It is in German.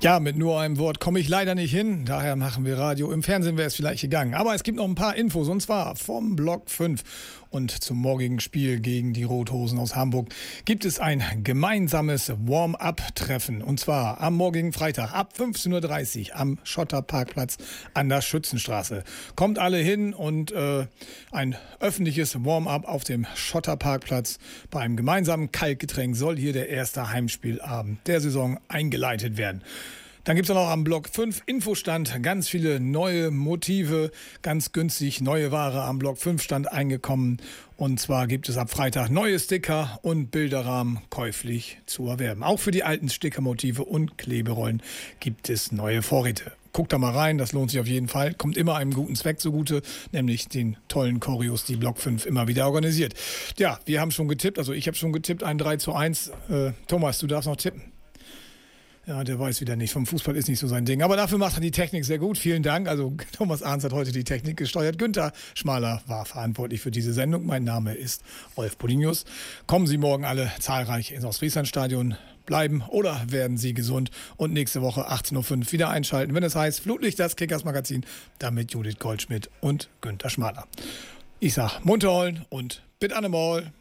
Ja, mit nur einem Wort komme ich leider nicht hin. Daher machen wir Radio. Im Fernsehen wäre es vielleicht gegangen. Aber es gibt noch ein paar Infos, und zwar vom Block 5. Und zum morgigen Spiel gegen die Rothosen aus Hamburg gibt es ein gemeinsames Warm-up-Treffen. Und zwar am morgigen Freitag ab 15:30 Uhr am Schotterparkplatz an der Schützenstraße. Kommt alle hin und ein öffentliches Warm-up auf dem Schotterparkplatz. Bei einem gemeinsamen Kaltgetränk soll hier der erste Heimspielabend der Saison eingeleitet werden. Dann gibt es noch am Block 5 Infostand, ganz viele neue Motive, ganz günstig neue Ware am Block 5 Stand eingekommen. Und zwar gibt es ab Freitag neue Sticker und Bilderrahmen käuflich zu erwerben. Auch für die alten Stickermotive und Kleberollen gibt es neue Vorräte. Guckt da mal rein, das lohnt sich auf jeden Fall. Kommt immer einem guten Zweck zugute, nämlich den tollen Choreos, die Block 5 immer wieder organisiert. Ja, wir haben schon getippt, also ich habe schon getippt, ein 3:1. Thomas, du darfst noch tippen. Ja, der weiß wieder nicht. Vom Fußball ist nicht so sein Ding. Aber dafür macht er die Technik sehr gut. Vielen Dank. Also Thomas Arns hat heute die Technik gesteuert. Günther Schmaler war verantwortlich für diese Sendung. Mein Name ist Rolf Polinius. Kommen Sie morgen alle zahlreich ins Ostfrieslandstadion. Bleiben oder werden Sie gesund. Und nächste Woche 18:05 Uhr wieder einschalten, wenn es heißt Flutlicht, das Kickers-Magazin. Damit Judith Goldschmidt und Günther Schmaler. Ich sag munter holen und bitte an einmal.